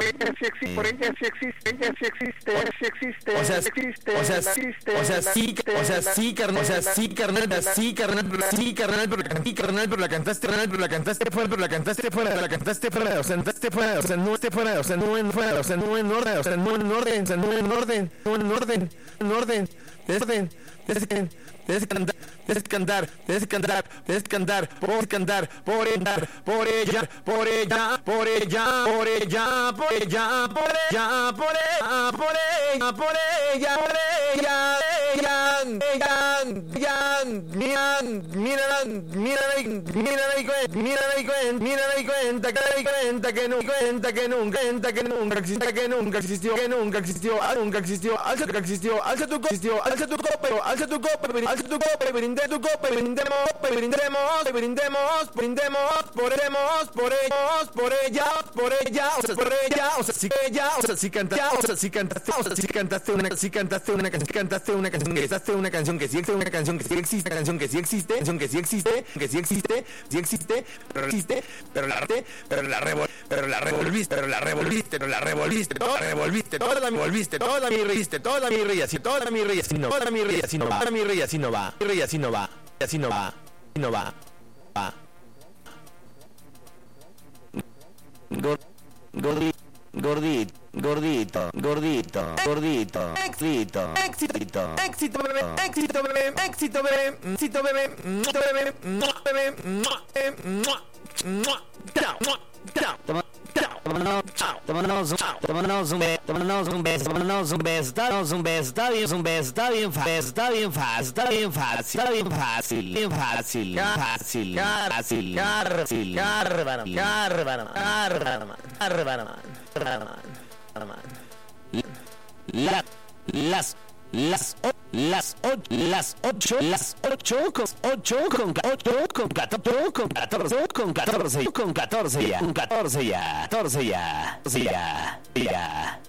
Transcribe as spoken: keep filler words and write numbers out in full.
ella sí existe, por ella sí existe, ella sí existe, ella sí existe, o sea, existe, o sea, existe, o sea, sí, o sea, sí, carnal, o sea, sí, carnal, sí, carnal, sí, carnal, pero la cantaste, carnal, pero la cantaste, carnal, pero la cantaste fuera, pero la cantaste fuera, la cantaste fuera, o sea, cantaste fuera, o sea, no esté fuera, o sea, no en fuera, o sea, no en orden, o sea, no en orden, o sea, no en orden, no en orden, en orden, desorden, desorden. Tienes que cantar, tienes que cantar, tienes que cantar, tienes que cantar, por cantar, por ella, por ella, por ella, por ella, por ella, por ella, por ella, por ella, por ella, por ella, por ella, ella, ella, ella, mira, mira, mira, mira y cuenta, mira y cuenta, mira y cuenta, que y cuenta que nunca, cuenta que nunca, cuenta que nunca existió, que nunca existió, que nunca existió, nunca existió, alza tu existió, alza tu existió, alza tu copa, alza tu copa, alza tu copa, brinde tu copa, brindemos, brindemos, brindemos, brindemos, por ellos, por ellos, por ella, por ella, o sea, por ella, o sea, si ella, o sea, si cantaste, o sea, si cantaste, o sea, si cantaste una, si cantaste una canción, cantaste una canción, que cantaste una canción que sí existe, una canción que sí existe, una canción que sí existe, canción que sí existe, que sí existe, sí existe, pero existe, pero la pero la revol, pero la revolviste, pero la revolviste, pero la revolviste, toda la revolviste, toda la revolviste, toda la mirriste, toda la mirrilla, así, toda la mirrilla, así no, toda la mirrilla, así no va, toda la mirrilla, así no va, mirrilla, así no va, así no va, así no va, va. Gordito, gordito, gordito, gordito, gordito, éxito, éxito, éxito, bebé, éxito, bebé, éxito, bebé, éxito, bebé, éxito, bebé, bebé, Tómanos un beso, tómanos un beso, tómanos un beso, tómanos un beso, está bien, un beso, está bien fácil, está bien fácil, está bien fácil, está bien fácil, bien fácil, fácil, fácil, fácil, bárbaro, bárbaro, bárbaro, bárbaro, bárbaro, la, las, las, las ocho, las ocho, las ocho con ocho con ocho con catorce, con catorce, con catorce, con catorce ya, con catorce ya, catorce ya, ya, ya.